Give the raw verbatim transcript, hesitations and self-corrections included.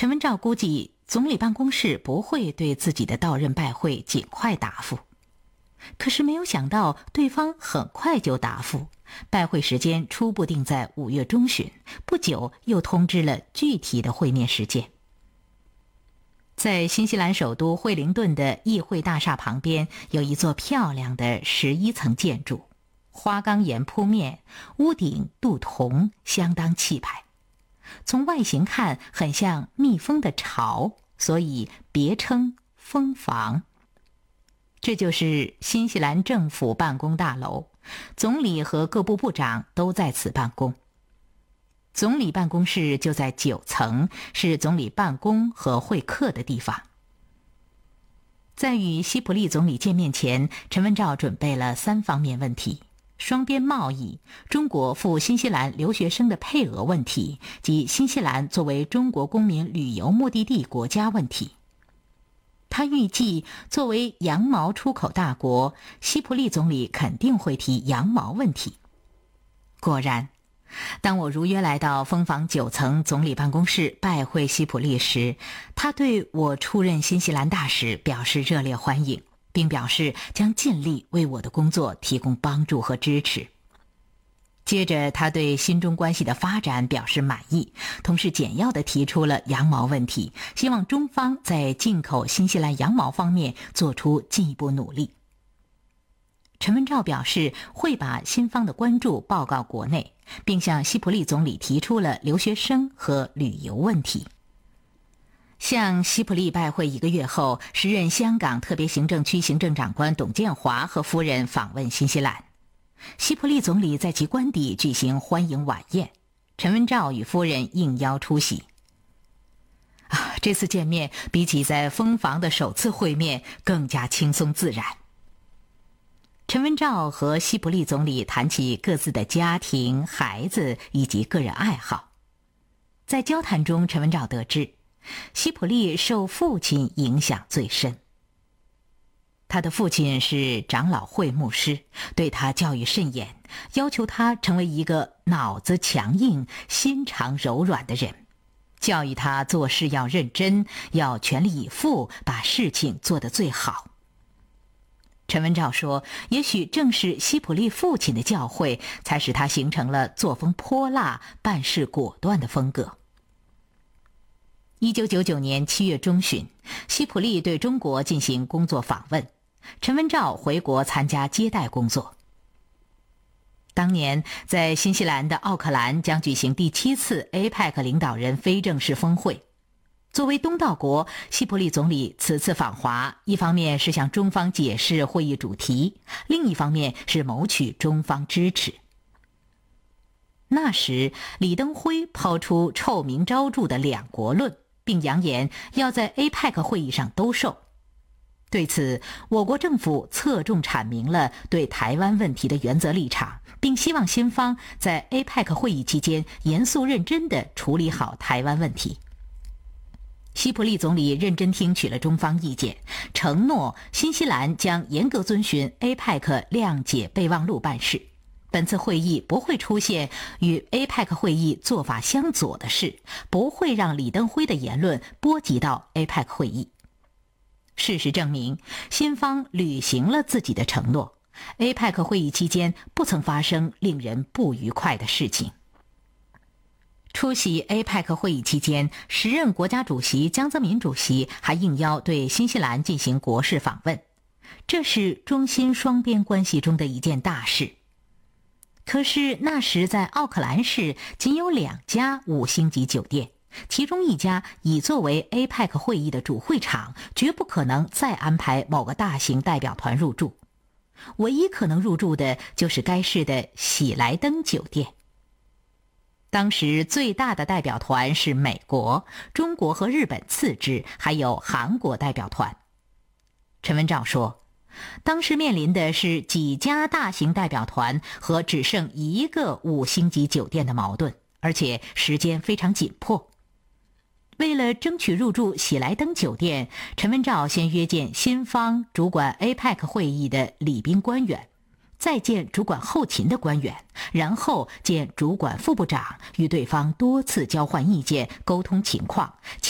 陈文照估计总理办公室不会对自己的到任拜会尽快答复，可是没有想到对方很快就答复，拜会时间初步定在五月中旬，不久又通知了具体的会面时间。在新西兰首都惠灵顿的议会大厦旁边有一座漂亮的十一层建筑，花岗岩铺面，屋顶镀铜，相当气派。从外形看很像蜜蜂的巢，所以别称蜂房。这就是新西兰政府办公大楼，总理和各部部长都在此办公。总理办公室就在九层，是总理办公和会客的地方。在与希普利总理见面前，陈文照准备了三方面问题：双边贸易、中国赴新西兰留学生的配额问题及新西兰作为中国公民旅游目的地国家问题。他预计作为羊毛出口大国，希普利总理肯定会提羊毛问题。果然，当我如约来到蜂房九层总理办公室拜会希普利时，他对我出任新西兰大使表示热烈欢迎，并表示将尽力为我的工作提供帮助和支持。接着他对新中关系的发展表示满意，同时简要地提出了羊毛问题，希望中方在进口新西兰羊毛方面做出进一步努力。陈文照表示会把新方的关注报告国内，并向希普利总理提出了留学生和旅游问题。向希普利拜会一个月后，时任香港特别行政区行政长官董建华和夫人访问新西兰。希普利总理在其官邸举行欢迎晚宴，陈文照与夫人应邀出席。啊，这次见面比起在蜂房的首次会面更加轻松自然。陈文照和希普利总理谈起各自的家庭、孩子以及个人爱好。在交谈中，陈文照得知希普利受父亲影响最深。他的父亲是长老会牧师，对他教育甚严，要求他成为一个脑子强硬、心肠柔软的人，教育他做事要认真，要全力以赴，把事情做得最好。陈文照说，也许正是希普利父亲的教诲，才使他形成了作风泼辣、办事果断的风格。一九九九年七月中旬，希普利对中国进行工作访问，陈文照回国参加接待工作。当年在新西兰的奥克兰将举行第七次 A P E C 领导人非正式峰会。作为东道国，希普利总理此次访华，一方面是向中方解释会议主题，另一方面是谋取中方支持。那时，李登辉抛出臭名昭著的两国论，并扬言要在 A P E C 会议上兜售。对此，我国政府侧重阐明了对台湾问题的原则立场，并希望新方在 A P E C 会议期间严肃认真地处理好台湾问题。希普利总理认真听取了中方意见，承诺新西兰将严格遵循 A P E C 谅解备忘录办事。本次会议不会出现与 A P E C 会议做法相左的事，不会让李登辉的言论波及到 A P E C 会议。事实证明，新方履行了自己的承诺， A P E C 会议期间不曾发生令人不愉快的事情。出席 A P E C 会议期间，时任国家主席江泽民主席还应邀对新西兰进行国事访问，这是中新双边关系中的一件大事。可是那时在奥克兰市仅有两家五星级酒店，其中一家已作为 A P E C 会议的主会场，绝不可能再安排某个大型代表团入住。唯一可能入住的就是该市的喜来登酒店。当时最大的代表团是美国，中国和日本次之，还有韩国代表团。陈文照说，当时面临的是几家大型代表团和只剩一个五星级酒店的矛盾，而且时间非常紧迫。为了争取入住喜来登酒店，陈文照先约见新方主管 A P E C 会议的礼宾官员，再见主管后勤的官员，然后见主管副部长，与对方多次交换意见，沟通情况，